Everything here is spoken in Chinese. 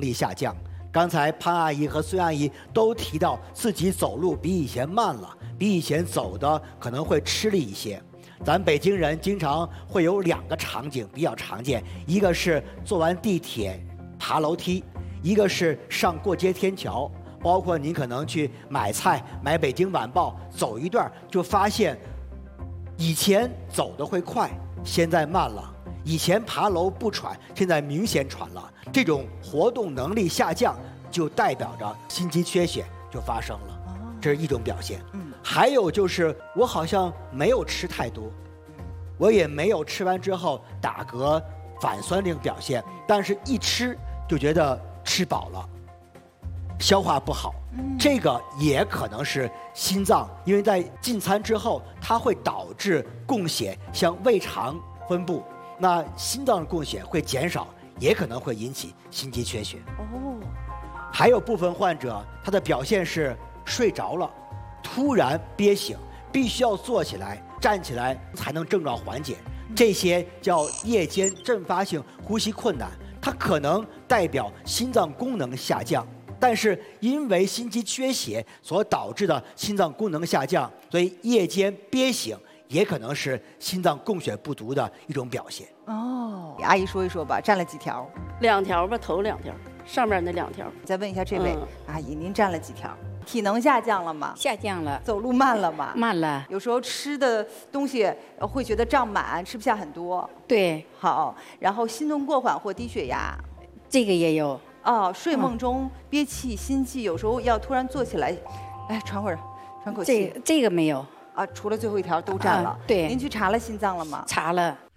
力下降。刚才潘阿姨和孙阿姨都提到自己走路比以前慢了，比以前走的可能会吃力一些。咱北京人经常会有2个场景比较常见，一个是坐完地铁爬楼梯，一个是上过街天桥。包括您可能去买菜，买《北京晚报》，走一段就发现，以前走得会快，现在慢了；以前爬楼不喘，现在明显喘了。这种活动能力下降，就代表着心肌缺血就发生了，这是一种表现。还有就是我好像没有吃太多，我也没有吃完之后打嗝、反酸这种表现，但是一吃就觉得吃饱了。消化不好，这个也可能是心脏，因为在进餐之后，它会导致供血向胃肠分布，那心脏的供血会减少，也可能会引起心肌缺血。还有部分患者，他的表现是睡着了，突然憋醒，必须要坐起来、站起来才能症状缓解，这些叫夜间阵发性呼吸困难，它可能代表心脏功能下降。但是因为心肌缺血所导致的心脏功能下降，所以夜间憋醒也可能是心脏供血不足的一种表现。 阿姨说一说吧，站了几条 ？2条吧，头2条，上面那2条。 再问一下这位阿姨，您站了几条？体能下降了吗？ 下降了。 走路慢了吗？ 慢了。 有时候吃的东西会觉得胀满，吃不下很多。 对。 好，然后心动过缓或低血压， 这个也有。 睡梦中憋气、心悸，有时候要突然坐起来，喘口气。 这个没有。 除了最后1条都占了。 对。 您去查了心脏了吗？ 查了。